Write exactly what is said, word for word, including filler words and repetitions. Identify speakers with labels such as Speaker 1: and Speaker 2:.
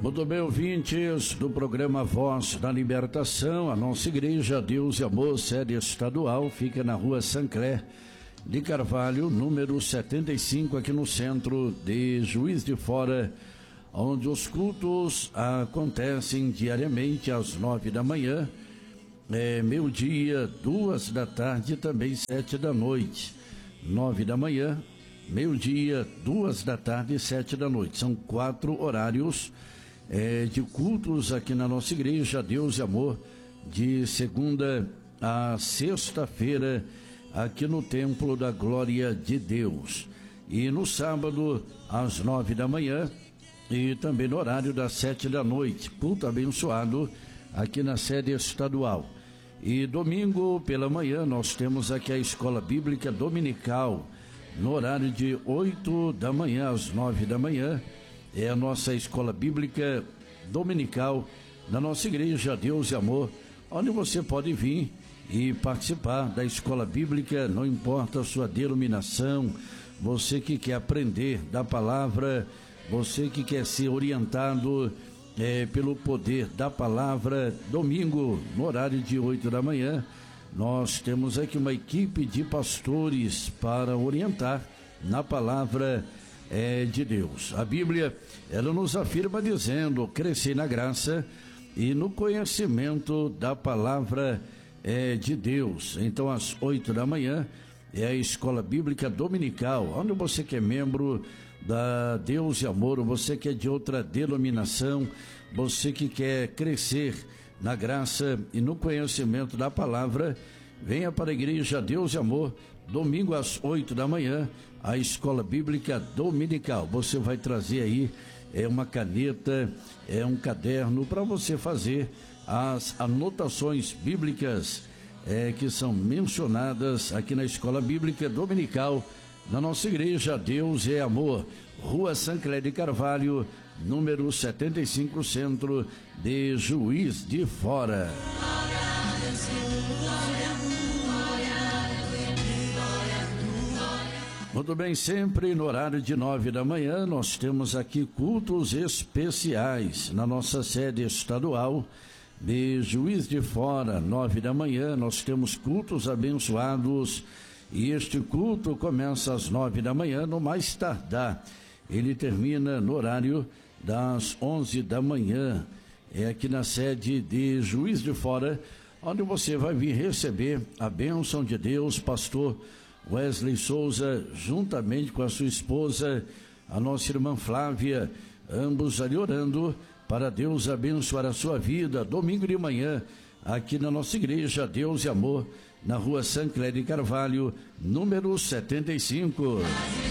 Speaker 1: Muito bem, ouvintes do programa Voz da Libertação, a nossa igreja Deus e Amor, sede estadual, fica na rua Sancler de Carvalho, número setenta e cinco, aqui no centro de Juiz de Fora, onde os cultos acontecem diariamente às nove da manhã, é, meio-dia, duas da tarde e também sete da noite. Nove da manhã, meio-dia, duas da tarde e sete da noite. São quatro horários É, de cultos aqui na nossa igreja Deus e Amor, de segunda a sexta-feira, aqui no Templo da Glória de Deus. E no sábado, às nove da manhã, e também no horário das sete da noite, culto abençoado aqui na sede estadual. E domingo pela manhã, nós temos aqui a Escola Bíblica Dominical, no horário de oito da manhã às nove da manhã. É a nossa escola bíblica dominical da nossa igreja Deus e Amor, onde você pode vir e participar da escola bíblica, não importa a sua denominação, você que quer aprender da palavra, você que quer ser orientado é, pelo poder da palavra. Domingo, no horário de oito da manhã, nós temos aqui uma equipe de pastores para orientar na palavra É de Deus. A Bíblia, ela nos afirma dizendo: crescer na graça e no conhecimento da palavra é de Deus. Então, às oito da manhã, é a Escola Bíblica Dominical, onde você que é membro da Deus e Amor, você que é de outra denominação, você que quer crescer na graça e no conhecimento da palavra, venha para a igreja Deus e Amor, domingo às oito da manhã, a Escola Bíblica Dominical. Você vai trazer aí é uma caneta, é um caderno para você fazer as anotações bíblicas é, que são mencionadas aqui na Escola Bíblica Dominical, na nossa igreja Deus e Amor, Rua Sancler de Carvalho, número setenta e cinco, centro de Juiz de Fora. Muito bem, sempre no horário de nove da manhã, nós temos aqui cultos especiais na nossa sede estadual de Juiz de Fora. Nove da manhã, nós temos cultos abençoados e este culto começa às nove da manhã, no mais tardar. Ele termina no horário das onze da manhã. É aqui na sede de Juiz de Fora, onde você vai vir receber a bênção de Deus, pastor Wesley Souza, juntamente com a sua esposa, a nossa irmã Flávia, ambos ali orando para Deus abençoar a sua vida. Domingo de manhã, aqui na nossa igreja Deus e Amor, na rua Sancler de Carvalho, número setenta e cinco.